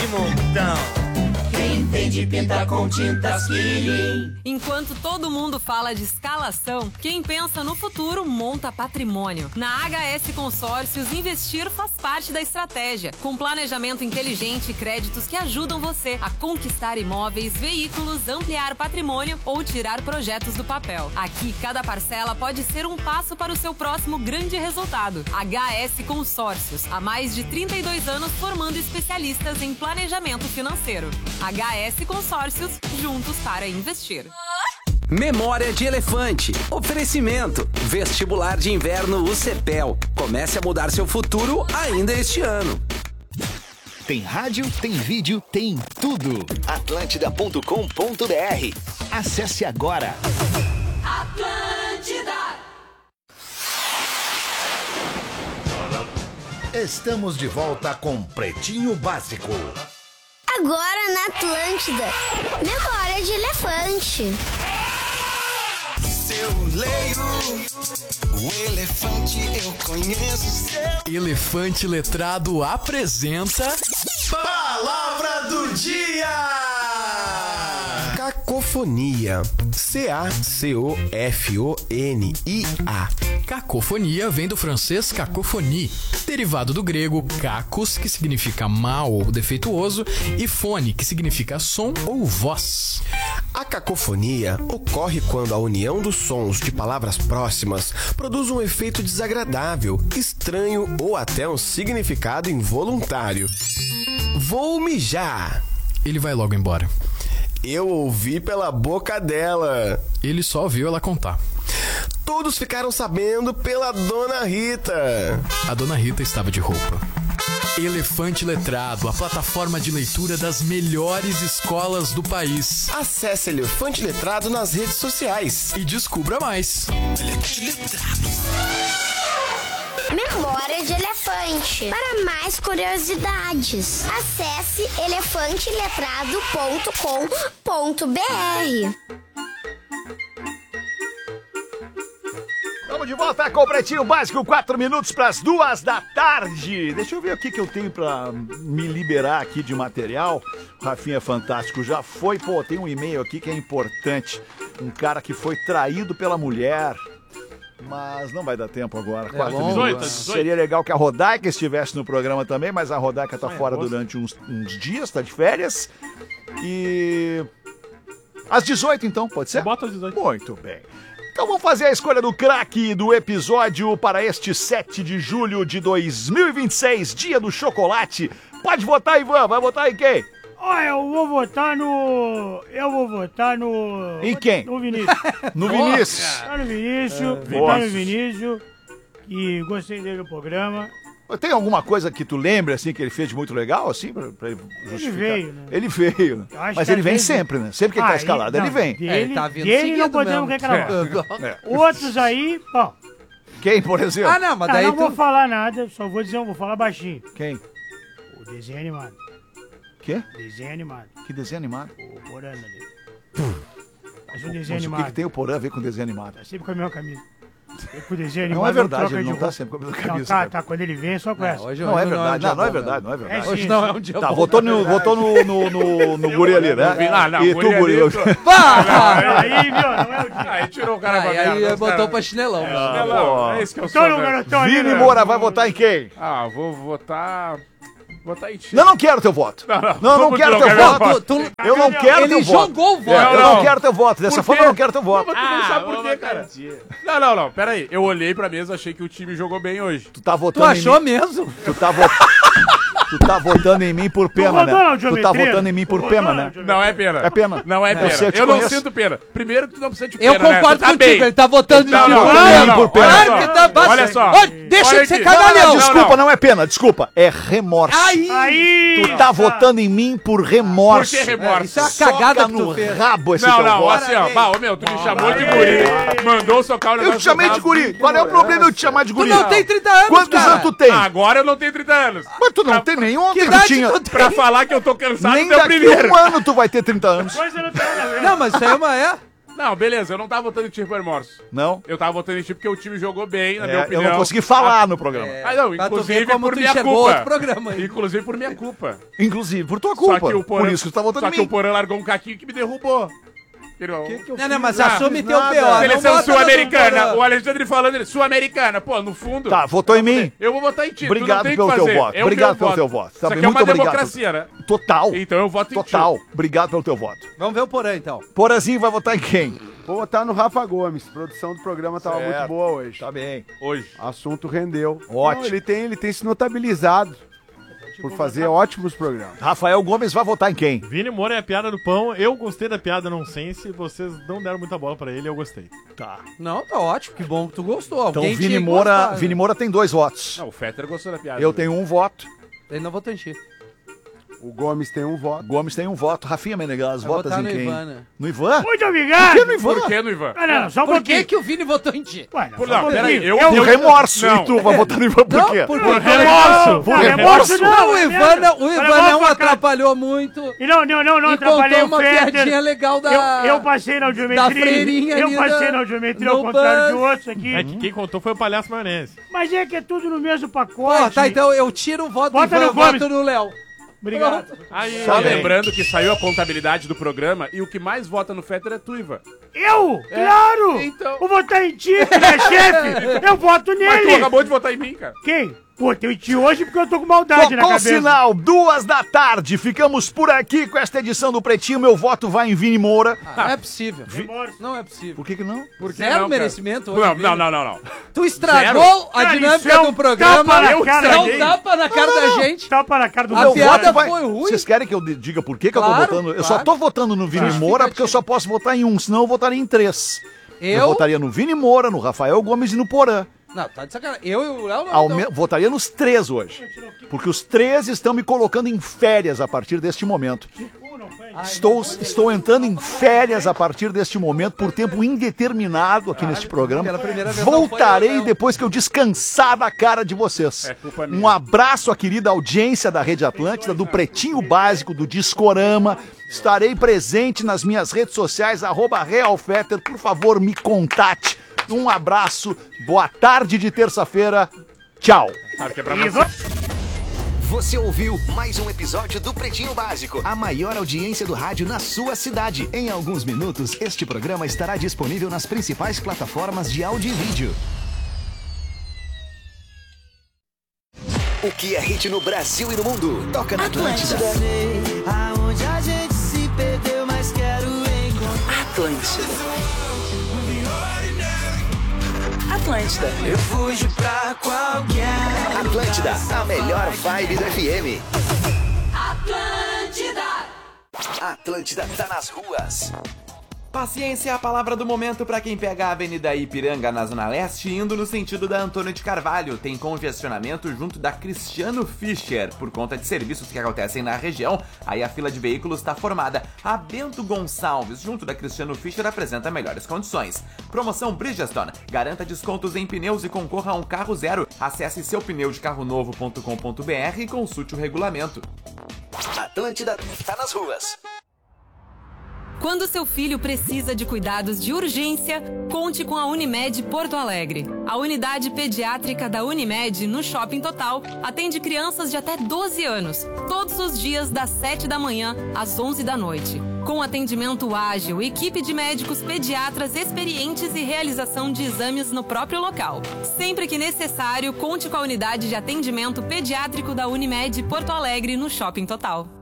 montão. Quem entende pinta com tintas Killing. Enquanto todo mundo fala de escalação, quem pensa no futuro monta patrimônio. Na HS Consórcios, investir faz parte da estratégia, com planejamento inteligente e créditos que ajudam você a conquistar imóveis, veículos, ampliar patrimônio ou tirar projetos do papel. Aqui, cada parcela pode ser um passo para o seu próximo grande resultado. HS Consórcios, há mais de 32 anos formando especialistas em planejamento financeiro. HS Consórcios, juntos para investir. Memória de Elefante. Oferecimento. Vestibular de Inverno UCPEL. Comece a mudar seu futuro ainda este ano. Tem rádio, tem vídeo, tem tudo. Atlântida.com.br. Acesse agora. Atlântida. Estamos de volta com Pretinho Básico. Agora na Atlântida, Memória de Elefante. Se eu leio o elefante, eu conheço seu. Elefante Letrado apresenta Palavra do Dia! Cacofonia. C-A-C-O-F-O-N-I-A. Cacofonia vem do francês cacofonie, derivado do grego cacos, que significa mal ou defeituoso, e fone, que significa som ou voz. A cacofonia ocorre quando a união dos sons de palavras próximas produz um efeito desagradável, estranho ou até um significado involuntário. Vou mijar. Ele vai logo embora. Eu ouvi pela boca dela. Ele só ouviu ela contar. Todos ficaram sabendo pela Dona Rita. A Dona Rita estava de roupa. Elefante Letrado, a plataforma de leitura das melhores escolas do país. Acesse Elefante Letrado nas redes sociais e descubra mais. Elefante Letrado. Memória de Elefante. Para mais curiosidades, acesse elefanteletrado.com.br. Estamos de volta com o Pretinho Básico, 4 minutos para as 2 da tarde. Deixa eu ver o que eu tenho para me liberar aqui de material. O Rafinha é fantástico, já foi. Pô, tem um e-mail aqui que é importante. Um cara que foi traído pela mulher. Mas não vai dar tempo agora. 4 minutos. Seria legal que a Rodaica estivesse no programa também, mas a Rodaica tá fora durante uns dias, tá de férias. E... às 18 então, pode ser? Bota às 18. Muito bem. Então vamos fazer a escolha do craque do episódio para este 7 de julho de 2026, dia do chocolate. Pode votar, Ivan. Vai votar em quem? Eu vou votar no... Em quem? No Vinícius. No Vinícius. Tá no Vinícius. Tá no Vinícius. E gostei dele no programa. Tem alguma coisa que tu lembre, assim, que ele fez de muito legal, assim, pra justificar? Ele veio, né? Ele veio. Mas ele vem sempre, né? Sempre que ele tá escalado, ele vem. Ele tá vindo dele não podemos reclamar. Outros aí, bom... Quem, por exemplo? Não, mas daí não vou falar nada, só vou dizer, vou falar baixinho. Quem? O desenho animado. Quê? Desenho animado. Que desenho animado? O Porã ali. Mas um desenho Mas animado. o que tem o Porã a ver com desenho animado? Tá sempre com a mesma camisa. Com o desenho animado. Não é verdade, ele de não tá roupa. sempre com a mesma camisa. Não, tá, quando ele vem é só com essa. Não é verdade, não é verdade, não é verdade. Hoje não é um dia bom. Tá, votou no guri ali, né? E tu, guri. Aí, viu, não é o dia. Aí tirou o cara pra aí botou pra chinelão. É isso que eu sou. Vini Moura vai votar em quem? Vou votar em ti. Não quero teu voto. Não quero teu voto. Eu não quero teu voto. Ele jogou o voto. Eu não quero teu voto. Dessa forma eu não quero teu voto. Sabe por quê, cara? Não, pera aí. Eu olhei pra mesa, achei que o time jogou bem hoje. Tu tá votando Tu achou mesmo? Tu tá votando em mim por pena, né? Tu tá votando em mim por pena, né? Não é pena. É pena. Não é pena. Eu não sinto pena. Primeiro que tu não precisa de pena, Eu concordo né? contigo, ele tá votando de por pena. Olha só. Deixa de ser Não, cagalhão. desculpa, não é pena, desculpa. É remorso. Aí! Tu tá votando em mim por remorso. Por que remorso? Isso é uma cagada que tu no fez. rabo esse teu voto. Assim, ó. Tu me chamou de guri. Mandou socar o negócio. Eu te chamei de guri. Qual é o problema eu te chamar de Tu guri? não tem 30 anos, Quantos cara. anos tu tem? Agora eu não tenho 30 anos. Mas tu não tem nem ontem, Que tu idade tinha. tu tem? Pra falar que eu tô cansado, Nem deu daqui primeiro. um ano tu vai ter 30 anos. Coisa não tem nada a ver. Não, mas isso aí é uma... Não, beleza, eu não tava votando em ti por remorso. Não? Eu tava votando em ti porque o time jogou bem, na minha Eu opinião. não consegui falar no programa. Não, Pra tu inclusive ver como por tu minha enxergou culpa. outro programa aí. Inclusive por minha culpa. Inclusive, por tua culpa. Só que o Porã, Por isso que tu tá votando só em que o mim. Porã largou um caquinho que me derrubou. Não, mas assume teu nada. B.O. Seleção sul-americana. O O Alexandre falando, sul-americana. Pô, no fundo... Tá, votou em mim? Eu vou votar em ti. Obrigado pelo teu voto. Obrigado pelo teu voto. Isso Tá aqui bem, é uma muito obrigado. democracia, né? Total. Então eu voto em ti. Total. Obrigado pelo teu voto. Vamos ver o Porã, então. Porazinho vai votar em quem? Vou votar no Rafa Gomes. A produção do programa tava Certo. muito boa hoje. Tá bem. Hoje. Assunto rendeu. Ótimo. Não, ele tem se notabilizado por fazer ótimos programas. Rafael Gomes vai votar em quem? Vini Moura é a piada do pão. Eu gostei da piada nonsense. Vocês não deram muita bola pra ele, eu gostei. Tá. Não, tá ótimo. Que bom que tu gostou. Então Alguém Vini tinha que Moura, gostar, né? Vini Moura tem 2 votos. Não, o Fetter gostou da piada. Eu tenho 1 voto. Ele não votou em ti. O Gomes tem 1 voto. Gomes tem 1 voto. Rafinha Menegas, Vai votas votar em no quem? Ivan, né? No Ivan? Muito obrigado. Por que no Ivan? Por que no Ivan? Não, só um Por pouquinho. que que o Vini votou em ti? Ué, Por, só um não, peraí. pouquinho. Por remorso. Não. E tu vai votar no Ivan por quê? Por Por remorso. Por remorso? não. O Ivan não atrapalhou muito. E não E atrapalhei contou o uma Fetter. piadinha legal da... Eu passei na audiometria. da freirinha Eu ali passei da- na audiometria no ao contrário de bus. outros aqui. É que quem contou foi o Palhaço Maionese. Mas é que é tudo no mesmo Pô, pacote. tá, então eu tiro o voto do Bota Ivan, no eu Gomes. voto no Léo. Obrigado. Aí, Só lembrando que saiu a contabilidade do programa e o que mais vota no Fetter é tu, Ivan. Eu? Claro! Então. Vou votar em ti, que é chefe. Eu voto Mas tu nele. acabou de votar em mim, cara. Quem? Pô, eu em ti hoje porque eu tô com maldade na Tocou o cabeça. sinal, 2 da tarde. Ficamos por aqui com esta edição do Pretinho. Meu voto vai em Vini Moura. Não é possível. Remorso. Não é possível. Por que não? Por que Zero não, cara? merecimento hoje, Não, Vini. não. Tu estragou a Cara, dinâmica isso é um do programa. tapa na Eu cara. estraguei. Tapa na cara da gente. Tapa na cara do A Meu piada voto vai- foi ruim. Vocês querem que eu diga por que, que eu Claro, tô votando? Eu só claro. tô votando no Vini Moura porque eu só posso votar em um, senão eu votaria em 3. Eu votaria no Vini Moura, no Rafael Gomes e no Porã. Não, tá de sacanagem. Eu e o Léo não. então. Votaria nos 3 hoje. Porque os 3 estão me colocando em férias a partir deste momento. Estou entrando em férias a partir deste momento por tempo indeterminado aqui neste programa. pela primeira vez não foi Voltarei eu, não. depois que eu descansar da cara de vocês. É culpa minha. Um abraço à querida audiência da Rede Atlântida, do Pretinho Básico, do Discorama. Estarei presente nas minhas redes sociais, @realfetter. Por favor, me contate. Um abraço, boa tarde de terça-feira. Tchau. Sabe que é pra você. Você ouviu mais um episódio do Pretinho Básico, a maior audiência do rádio na sua cidade. Em alguns minutos, este programa estará disponível nas principais plataformas de áudio e vídeo. O que é hit no Brasil e no mundo? Toca na Atlântida. Aonde a gente se perdeu, mas quero encontrar. Atlântida. Eu fujo pra qualquer. Atlântida, a melhor vibe do FM. Atlântida tá nas ruas. Paciência é a palavra do momento para quem pega a Avenida Ipiranga na Zona Leste indo no sentido da Antônio de Carvalho. Tem congestionamento junto da Cristiano Fischer. Por conta de serviços que acontecem na região, aí a fila de veículos está formada. A Bento Gonçalves, junto da Cristiano Fischer, apresenta melhores condições. Promoção Bridgestone. Garanta descontos em pneus e concorra a um carro zero. Acesse seupneudecarronovo.com.br e consulte o regulamento. Atlântida tá nas ruas. Quando seu filho precisa de cuidados de urgência, conte com a Unimed Porto Alegre. A unidade pediátrica da Unimed, no Shopping Total, atende crianças de até 12 anos, todos os dias das 7 da manhã às 11 da noite. Com atendimento ágil, equipe de médicos pediatras experientes e realização de exames no próprio local. Sempre que necessário, conte com a unidade de atendimento pediátrico da Unimed Porto Alegre, no Shopping Total.